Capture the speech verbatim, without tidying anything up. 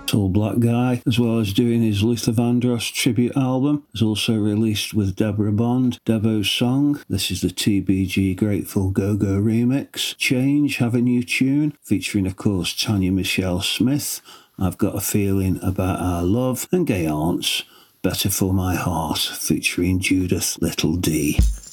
Tall Black Guy, as well as doing his Luther Vandross tribute album, is also released with Deborah Bond, Devo's song. This is the T B G Grateful Go-Go remix. Change have a new tune, featuring of course Tanya Michelle Smith, I've Got a Feeling About Our Love, and Gay Aunts, Better for My Heart, featuring Judith Little D.